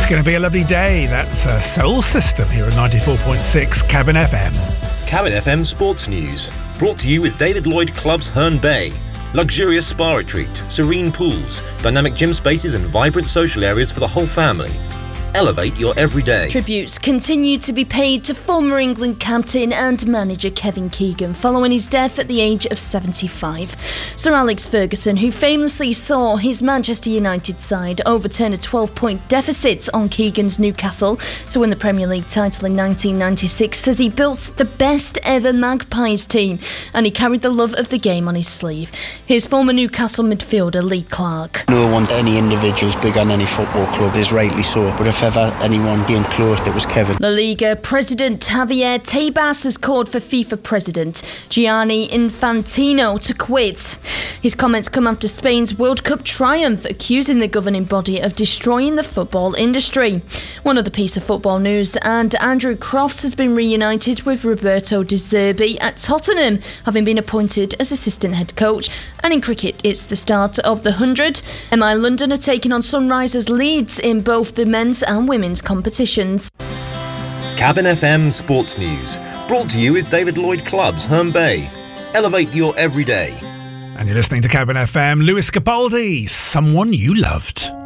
going to be a lovely day. That's Soul System here at 94.6 Cabin FM. Cabin FM Sports News, brought to you with David Lloyd Clubs Herne Bay. Luxurious spa retreat, serene pools, dynamic gym spaces and vibrant social areas for the whole family. Elevate your everyday. Tributes continue to be paid to former England captain and manager Kevin Keegan following his death at the age of 75. Sir Alex Ferguson, who famously saw his Manchester United side overturn a 12-point deficit on Keegan's Newcastle to win the Premier League title in 1996, says he built the best ever Magpies team and he carried the love of the game on his sleeve. His former Newcastle midfielder Lee Clark. No one's any individual's big on any football club, is rightly so, but if ever anyone came close, it was Kevin. La Liga President Javier Tebas has called for FIFA President Gianni Infantino to quit. His comments come after Spain's World Cup triumph, accusing the governing body of destroying the football industry. One other piece of football news, and Andrew Crofts has been reunited with Roberto De Zerbi at Tottenham, having been appointed as assistant head coach. And in cricket, it's the start of the 100. MI London are taking on Sunrisers Leeds in both the men's and women's competitions. Cabin FM Sports News, brought to you with David Lloyd Clubs Herne Bay. Elevate your everyday. And you're listening to Cabin FM. Lewis Capaldi, Someone You Loved.